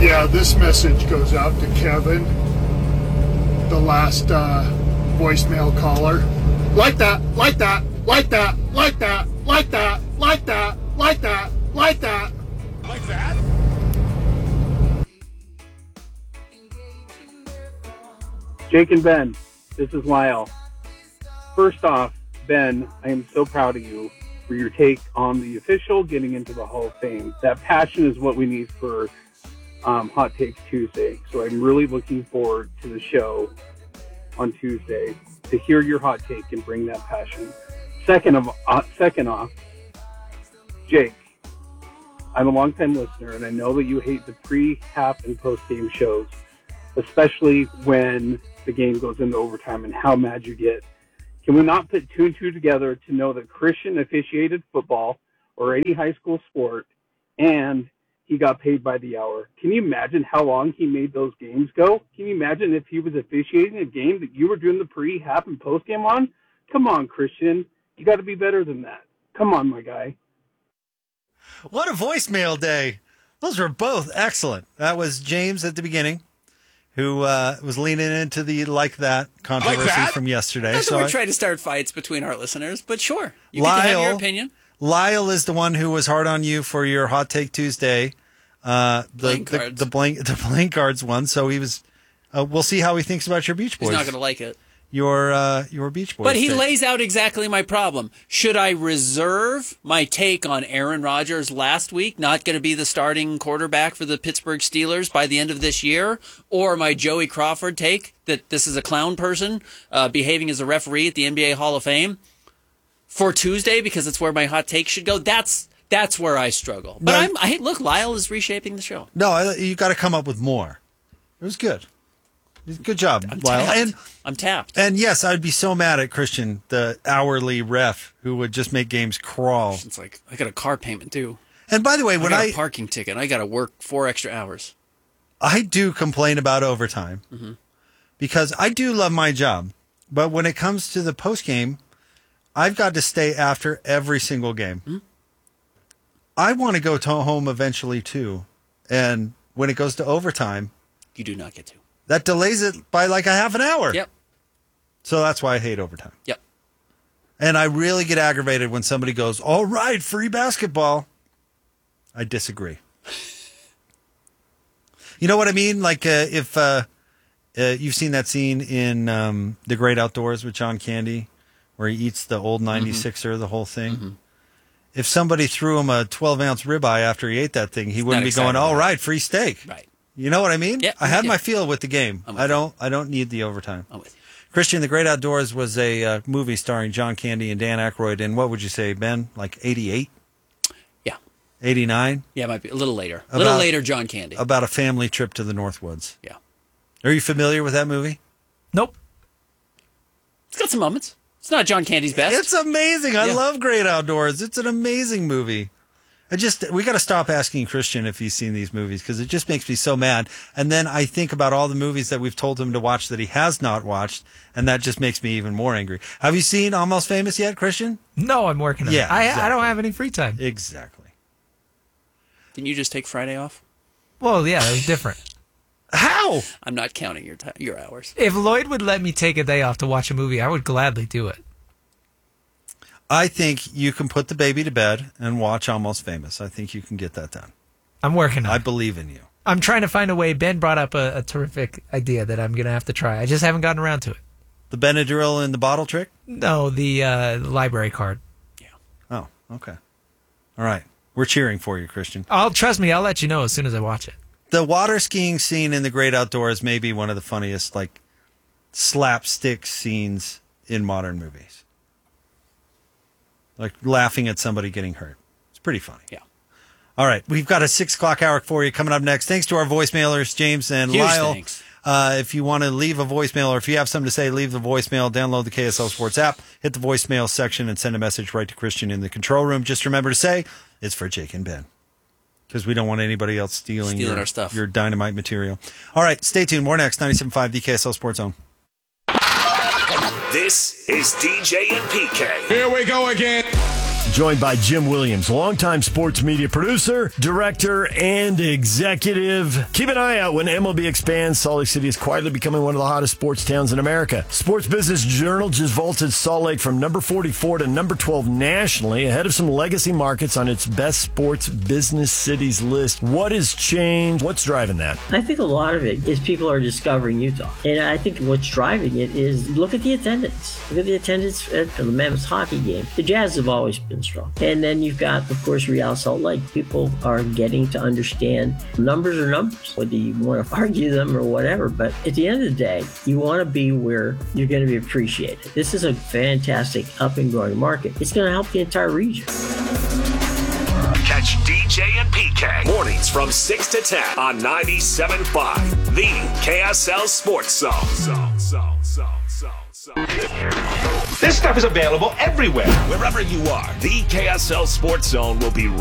Yeah, this message goes out to Kevin, the last voicemail caller. Like that, like that, like that, like that, like that, like that, like that, like that. Like that? Jake and Ben, this is Lyle. First off, Ben, I am so proud of you for your take on the official getting into the Hall of Fame. That passion is what we need for Hot Takes Tuesday. So I'm really looking forward to the show on Tuesday to hear your hot take and bring that passion. Second off, Jake, I'm a longtime listener, and I know that you hate the pre, half, and post-game shows, especially when the game goes into overtime and how mad you get. Can we not put two and two together to know that Christian officiated football or any high school sport and he got paid by the hour? Can you imagine how long he made those games go? Can you imagine if he was officiating a game that you were doing the pre, half, and post game on? Come on, Christian. You got to be better than that. Come on, my guy. What a voicemail day. Those were both excellent. That was James at the beginning, who was leaning into the like that controversy from yesterday. Not that we're trying to start fights between our listeners, but sure. You Lyle, get to have your opinion. Lyle is the one who was hard on you for your Hot Take Tuesday. The blank cards one. So he was. We'll see how he thinks about your Beach Boys. He's not going to like it. Your Beach Boys. But he take. lays out exactly my problem. Should I reserve my take on Aaron Rodgers last week, not going to be the starting quarterback for the Pittsburgh Steelers by the end of this year, or my Joey Crawford take that this is a clown person behaving as a referee at the NBA Hall of Fame for Tuesday because it's where my hot take should go? That's where I struggle. But look, Lyle is reshaping the show. No, you got to come up with more. It was good. Good job, Lyle. I'm tapped. And yes, I'd be so mad at Christian, the hourly ref, who would just make games crawl. It's like, I got a car payment too. And by the way, when I got a parking ticket, I got to work 4 extra hours. I do complain about overtime because I do love my job. But when it comes to the post game, I've got to stay after every single game. Mm-hmm. I want to go home eventually too. And when it goes to overtime, you do not get to. That delays it by like a half an hour. Yep. So that's why I hate overtime. Yep. And I really get aggravated when somebody goes, all right, free basketball. I disagree. You know what I mean? Like if you've seen that scene in The Great Outdoors with John Candy where he eats the old 96er, the whole thing. Mm-hmm. If somebody threw him a 12-ounce ribeye after he ate that thing, he wouldn't be going, all right, free steak. Right. You know what I mean? Yep. I had my feel with the game. I don't need the overtime. I'm with you. Christian, The Great Outdoors was a movie starring John Candy and Dan Aykroyd in, what would you say, Ben? Like 88? Yeah. 89? Yeah, it might be a little later. A little later, John Candy. About a family trip to the Northwoods. Yeah. Are you familiar with that movie? Nope. It's got some moments. It's not John Candy's best. It's amazing. I love Great Outdoors. It's an amazing movie. We got to stop asking Christian if he's seen these movies because it just makes me so mad. And then I think about all the movies that we've told him to watch that he has not watched, and that just makes me even more angry. Have you seen Almost Famous yet, Christian? No, I'm working on it. Exactly. I don't have any free time. Exactly. Didn't you just take Friday off? Well, yeah, it was different. How? I'm not counting your hours. If Lloyd would let me take a day off to watch a movie, I would gladly do it. I think you can put the baby to bed and watch Almost Famous. I think you can get that done. I'm working on it. I believe in you. I'm trying to find a way. Ben brought up a terrific idea that I'm going to have to try. I just haven't gotten around to it. The Benadryl in the bottle trick? No, the library card. Yeah. Oh, okay. All right. We're cheering for you, Christian. Trust me, I'll let you know as soon as I watch it. The water skiing scene in The Great Outdoors may be one of the funniest, slapstick scenes in modern movies. Like laughing at somebody getting hurt. It's pretty funny. Yeah. All right. We've got a 6 o'clock hour for you coming up next. Thanks to our voicemailers, James and Huge Lyle. Thanks. If you want to leave a voicemail or if you have something to say, leave the voicemail. Download the KSL Sports app, hit the voicemail section, and send a message right to Christian in the control room. Just remember to say it's for Jake and Ben because we don't want anybody else stealing our stuff. Your dynamite material. All right. Stay tuned. More next. 97.5 the KSL Sports Zone. This is DJ and PK. Here we go again. Joined by Jim Williams, longtime sports media producer, director, and executive. Keep an eye out when MLB expands. Salt Lake City is quietly becoming one of the hottest sports towns in America. Sports Business Journal just vaulted Salt Lake from number 44 to number 12 nationally, ahead of some legacy markets on its best sports business cities list. What has changed? What's driving that? I think a lot of it is people are discovering Utah. And I think what's driving it is look at the attendance. Look at the attendance at the Mammoth hockey game. The Jazz have always been strong. And then you've got, of course, Real Salt Lake. People are getting to understand numbers are numbers, whether you want to argue them or whatever. But at the end of the day, you want to be where you're going to be appreciated. This is a fantastic up and growing market. It's going to help the entire region. Catch DJ and PK mornings from 6 to 10 on 97.5, the KSL Sports Zone. This stuff is available everywhere. Wherever you are, the KSL Sports Zone will be